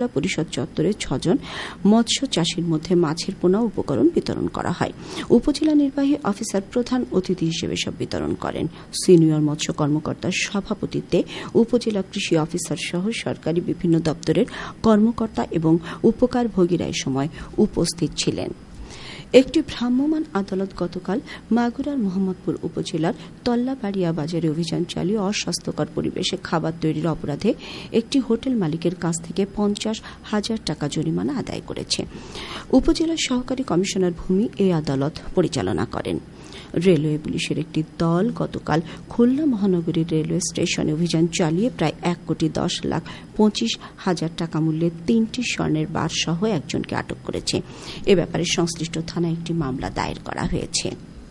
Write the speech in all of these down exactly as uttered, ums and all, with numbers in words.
পরিষদ চত্বরে ছজন মৎস্য চাষীর মধ্যে মাছের পোনা উপকরণ বিতরণ করা হয়। উপজেলা নির্বাহী অফিসার প্রধান অতিথি হিসেবে সব বিতরণ করেন। সিনিয়র মৎস্য কর্মকর্তার সভাপতিত্বে উপজেলা কৃষি অফিসার সহ সরকারি বিভিন্ন দপ্তরের কর্মকর্তা এবং উপকারভোগীরা এ সময় উপস্থিত ছিলেন। একটি ভ্রাম্যমাণ আদালত গতকাল মাগুরার মোহাম্মদপুর উপজেলার তল্লাবাড়িয়া বাজারে অভিযান চালিয়ে অস্বাস্থ্যকর পরিবেশে খাবার তৈরির অপরাধে একটি হোটেল মালিকের কাছ থেকে পঞ্চাশ হাজার টাকা জরিমানা আদায় করেছে। উপজেলার সহকারী কমিশনার ভূমি এই আদালত পরিচালনা করেন। রেলওয়ে পুলিশের একটি দল গতকাল খুলনা মহানগরী রেলওয়ে স্টেশনে অভিযান চালিয়ে প্রায় এক কোটি দশ লাখ পঁচিশ হাজার টাকা মূল্যের তিনটি স্বর্ণের বার সহ একজনকে আটক করেছে। এ ব্যাপারে সংশ্লিষ্ট থানায় একটি মামলা দায়ের করা হয়েছে।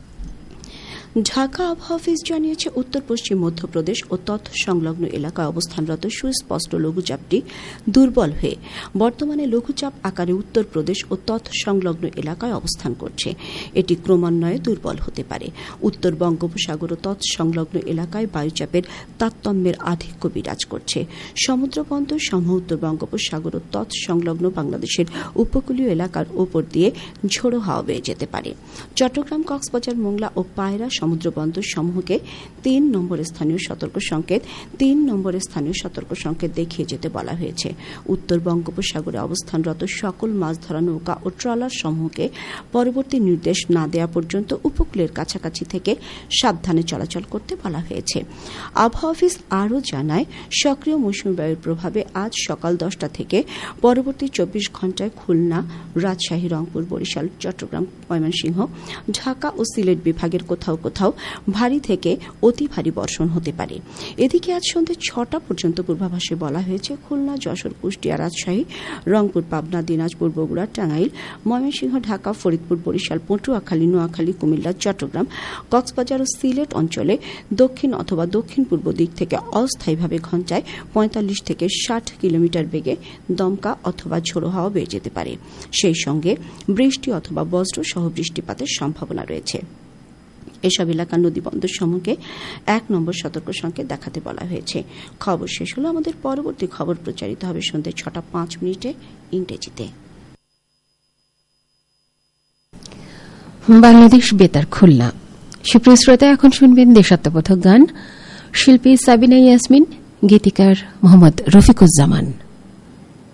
ঢাকা আবহাওয়া অফিস জানিয়েছে, উত্তর পশ্চিম মধ্যপ্রদেশ ও তৎ সংলগ্ন এলাকায় অবস্থানরত সুস্পষ্ট লঘুচাপটি দুর্বল হয়ে বর্তমানে লঘুচাপ আকারে উত্তরপ্রদেশ ও তৎ সংলগ্ন এলাকায় অবস্থান করছে। এটি ক্রমান্বয়ে দুর্বল হতে পারে। উত্তর বঙ্গোপসাগর ও তৎ সংলগ্ন এলাকায় বায়ুচাপের তারতম্যের আধিক্য বিরাজ করছে। সমুদ্রবন্দর সমূহ উত্তর বঙ্গোপসাগর ও তৎ সংলগ্ন বাংলাদেশের উপকূলীয় এলাকার ওপর দিয়ে ঝোড়ো হাওয়া বয়ে যেতে পারে। চট্টগ্রাম, কক্সবাজার, মোংলা ও পায়রা সমুদ্র বন্দর সমূহকে তিন নম্বর স্থানীয় সতর্ক সংকেত তিন নম্বর স্থানীয় সতর্ক সংকেত দেখিয়ে যেতে বলা হয়েছে। উত্তর বঙ্গোপসাগরে অবস্থানরত সকল মাছ ধরা নৌকা ও ট্রলার সমূহকে পরবর্তী নির্দেশ না দেওয়া পর্যন্ত উপকূলের কাছাকাছি থেকে সাবধানে চলাচল করতে বলা হয়েছে। আবহাওয়া অফিস আরও জানায়, সক্রিয় মৌসুমী বায়ুর প্রভাবে আজ সকাল দশটা থেকে পরবর্তী চব্বিশ ঘণ্টায় খুলনা, রাজশাহী, রংপুর, বরিশাল, চট্টগ্রাম, ময়মনসিংহ, ঢাকা ও সিলেট বিভাগের কোথাও কোথাও ভারী থেকে অতি ভারী বর্ষণ হতে পারে। এদিকে আজ সন্ধ্যে ছটা পর্যন্ত পূর্বাভাসে বলা হয়েছে, খুলনা, যশোর, কুষ্টিয়া, রাজশাহী, রংপুর, পাবনা, দিনাজপুর, বগুড়া, টাঙ্গাইল, ময়মনসিংহ, ঢাকা, ফরিদপুর, বরিশাল, পটুয়াখালী, নোয়াখালী, কুমিল্লা, চট্টগ্রাম, কক্সবাজার ও সিলেট অঞ্চলে দক্ষিণ অথবা দক্ষিণ পূর্ব দিক থেকে অস্থায়ীভাবে ঘণ্টায় পঁয়তাল্লিশ থেকে ষাট কিলোমিটার বেগে দমকা অথবা ঝোড়ো হাওয়া বেয়ে যেতে পারে। সেই সঙ্গে বৃষ্টি অথবা বজ্র সহ বৃষ্টিপাতের সম্ভাবনা রয়েছে। এসব এলাকার নদীবন্দর সমূহকে এক নম্বর সতর্ক সংকেত দেখাতে বলা হয়েছে। খবর শেষ হলো। আমাদের পরবর্তী খবর প্রচারিত হবে সন্ধ্যে ছটা পাঁচ মিনিটে ইংরেজিতে। বাংলাদেশ বেতার খুলনা। সুপ্রিয় শ্রোতা, এখন শুনবেন দেশাত্মবোধক গান। শিল্পী সাবিনা ইয়াসমিন, গীতিকার মোহাম্মদ রফিকুজ্জামান।